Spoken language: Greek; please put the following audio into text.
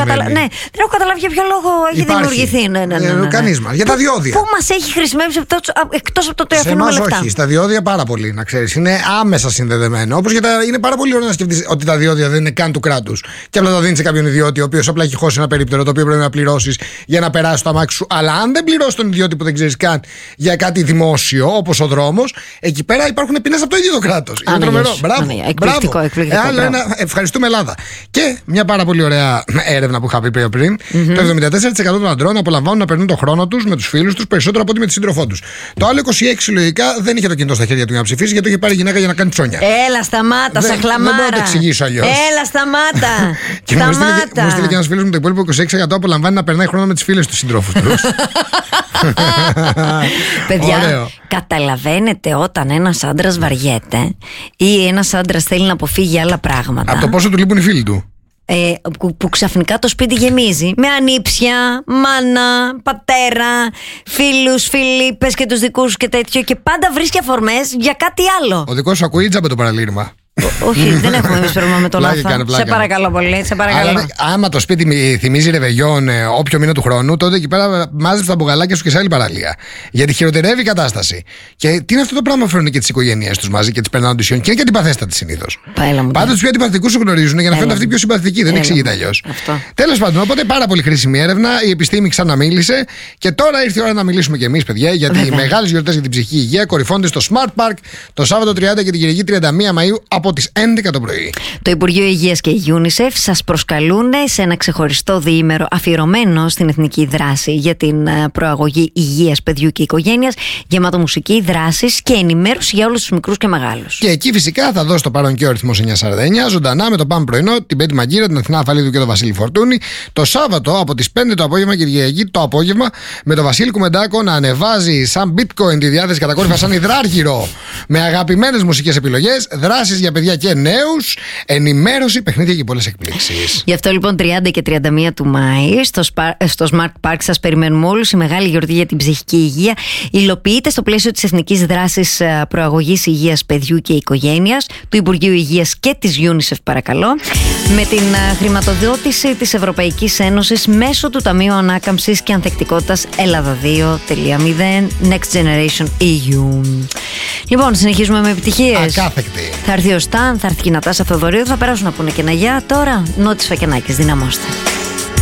δεν έχω καταλάβει για ποιο λόγο έχει δημιουργηθεί. Κανείς μας. Για τα διόδια. Πού μας έχει χρησιμεύσει εκτός από το ότι αφήνουμε λεφτά? Όχι, στα διόδια πάρα πολύ, να ξέρεις. Είναι άμεσα συνδεδεμένο. Όπως είναι πάρα πολύ ωραίο να σκεφτείς ότι τα διόδια δεν είναι καν του κράτους. Και απλά τα δίνεις σε κάποιον ιδιώτη, ο οποίος απλά έχει χώσει ένα περίπτερο το οποίο πρέπει να πληρώσεις για να περάσει το αμάξι σου. Αλλά αν δεν πληρώσεις τον ιδιώτη που δεν ξέρεις καν για κάτι δημόσιο, όπως ο δρόμος, εκεί πέρα υπάρχουν ποινές από το ίδιο το κράτος. Είναι τρομερό. Μπράβο. Εκπληκτικό. Άλλο ένα. Ευχαριστούμε, Ελλάδα. Και μια πάρα πολύ ωραία έρευνα που είχα πει πριν. Το 74% των αντρών απολαμβάνουν να περνούν τον χρόνο τους με τους φίλους τους περισσότερο από ότι με τη σύντροφό τους. Το άλλο 26% λογικά δεν είχε το κινητό στα χέρια του για να ψηφίσει, γιατί το είχε πάρει η γυναίκα για να κάνει τσόνια. Έλα, σταμάτα, σαν χλαμάρα. Δεν μπορώ να το εξηγήσω αλλιώς. Έλα, σταμάτα. Και μου στείλε και ένας φίλος μου, το υπόλοιπο 26% απολαμβάνει να περνάει χρόνο με τις φίλες του συντρόφους τους. Παιδιά, καταλαβαίνετε όταν ένας άντρας βαριέται ή ένας άντρας θέλει να αποφύγει άλλα πράγματα. Από το πόσο του λείπουν οι φίλοι του. Που ξαφνικά το σπίτι γεμίζει με ανήψια, μάνα, πατέρα, φίλους, φίλιππες και τους δικούς και τέτοιο, και πάντα βρίσκει αφορμές για κάτι άλλο. Ο δικός σου ακούει τζάμπε το παραλήρημα. Όχι, δεν έχουμε εμείς πρόβλημα με τον Λάθο. Σε παρακαλώ πολύ, σε παρακαλώ. Αλλά, άμα το σπίτι θυμίζει ρεβεγιόν όποιο μήνα του χρόνου, τότε εκεί πέρα μάζεψε τα μπουγαλάκια σου και σε άλλη παραλία. Γιατί χειροτερεύει η κατάσταση. Και τι είναι αυτό το πράγμα που φέρνουν και τις οικογένειες τους μαζί και τις περνάνε οντισιόν, και είναι και αντιπαθέστατοι συνήθως. Πάντα τους πιο αντιπαθητικούς σου γνωρίζουν για να φαίνονται αυτοί πιο συμπαθητικοί. Δεν εξηγείται αλλιώς. Τέλος πάντων, οπότε πάρα πολύ χρήσιμη έρευνα. Η επιστήμη ξαναμίλησε. Και τώρα ήρθε η ώρα να μιλήσουμε κι εμείς, παιδιά, γιατί οι μεγάλες γιορτές για την ψυχική υγεία κορυφώνται στο Smart Park το Σάββατο 30 και την Κυριακή 31 Μαΐου από τις 11 το πρωί. Το Υπουργείο Υγείας και η UNICEF σας προσκαλούν σε ένα ξεχωριστό διήμερο αφιερωμένο στην εθνική δράση για την προαγωγή υγείας παιδιού και οικογένειας, γεμάτο μουσική, δράσεις και ενημέρωση για όλους τους μικρούς και μεγάλους. Και εκεί φυσικά θα δώσει το παρόν και ο ρυθμός 949, ζωντανά με το Πάμε Πρωινό, την Πέτη Μαγκύρα, την Αθηνά Αφαλίδου και τον Βασίλη Φορτούνη, το Σάββατο από τις 5 το απόγευμα και την Κυριακή το απόγευμα, με τον Βασίλη Κουμεντάκο να ανεβάζει σαν bitcoin τη διάθεση κατακόρυφα, σαν υδράργυρο, με αγαπημένες μουσικές επιλογές, δράσεις για παιδιά και νέους, ενημέρωση, παιχνίδια και πολλές εκπλήξεις. Γι' αυτό λοιπόν 30 και 31 του Μάη στο Smart Park σας περιμένουμε όλους. Η μεγάλη γιορτή για την ψυχική υγεία υλοποιείται στο πλαίσιο της Εθνικής Δράσης Προαγωγής Υγείας Παιδιού και Οικογένειας του Υπουργείου Υγείας και της UNICEF, παρακαλώ, με την χρηματοδότηση της Ευρωπαϊκής Ένωσης μέσω του Ταμείου Ανάκαμψης και Ανθεκτικότητας Ελλάδα 2.0 Next Generation EU. Λοιπόν, συνεχίζουμε με επιτυχίες. Ακάθεκτη. Θα έρθει ο Σταν, θα έρθει και η Νατάσα Θοδωρίδου, θα περάσουν να πούνε και ένα γεια. Τώρα, Νότης Φακιανάκης, δυναμώστε.